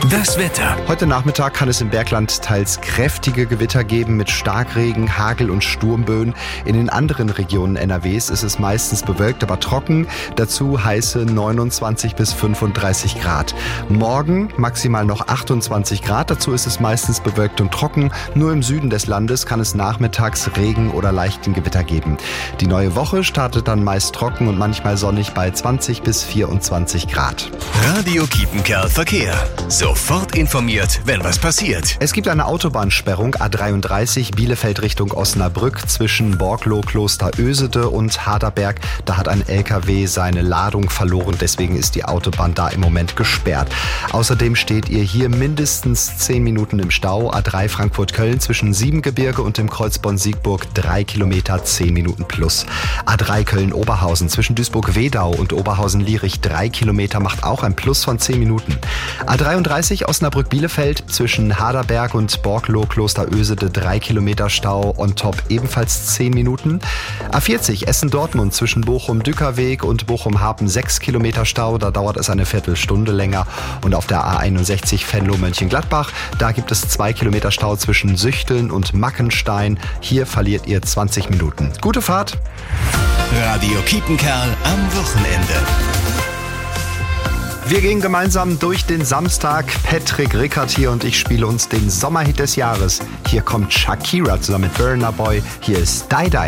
Das Wetter. Heute Nachmittag kann es im Bergland teils kräftige Gewitter geben mit Starkregen, Hagel und Sturmböen. In den anderen Regionen NRWs ist es meistens bewölkt, aber trocken. Dazu heiße 29 bis 35 Grad. Morgen maximal noch 28 Grad. Dazu ist es meistens bewölkt und trocken. Nur im Süden des Landes kann es nachmittags Regen oder leichten Gewitter geben. Die neue Woche startet dann meist trocken und manchmal sonnig bei 20 bis 24 Grad. Radio Kiepenkerl Verkehr. Sofort informiert, wenn was passiert. Es gibt eine Autobahnsperrung A33 Bielefeld Richtung Osnabrück zwischen Borgloh, Kloster Oesede und Harderberg. Da hat ein LKW seine Ladung verloren, deswegen ist die Autobahn da im Moment gesperrt. Außerdem steht ihr hier mindestens 10 Minuten im Stau. A3 Frankfurt-Köln zwischen Siebengebirge und dem Kreuz Bonn-Siegburg 3 Kilometer, 10 Minuten plus. A3 Köln-Oberhausen zwischen Duisburg-Wedau und Oberhausen-Lierich 3 Kilometer macht auch ein Plus von 10 Minuten. A33 Osnabrück-Bielefeld zwischen Harderberg und Borgloh, Kloster Oesede 3 Kilometer Stau on top ebenfalls 10 Minuten. A40 Essen-Dortmund zwischen Bochum-Dückerweg und Bochum-Hapen 6 Kilometer Stau, da dauert es eine Viertelstunde länger. Und auf der A61 Venlo-Mönchengladbach, da gibt es 2 Kilometer Stau zwischen Süchteln und Mackenstein. Hier verliert ihr 20 Minuten. Gute Fahrt! Radio Kiepenkerl am Wochenende. Wir gehen gemeinsam durch den Samstag. Patrick Rickert hier und ich spiele uns den Sommerhit des Jahres. Hier kommt Shakira zusammen mit Burna Boy. Hier ist Die Die.